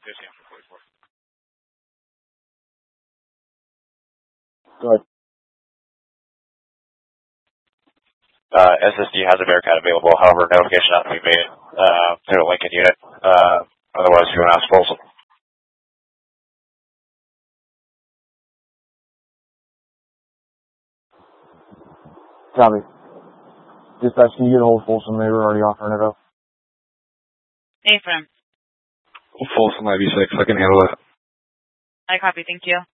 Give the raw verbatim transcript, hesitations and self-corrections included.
fifty after forty-four. Go ahead. Uh, S S D has a Bearcat available, however, notification has to be made uh, to the Lincoln unit. Uh, otherwise, you will ask Folsom. Copy. Dispatch, can you get a hold of Folsom? They were already offering it up. Affirm. Folsom I V six, I can handle it. I copy, thank you.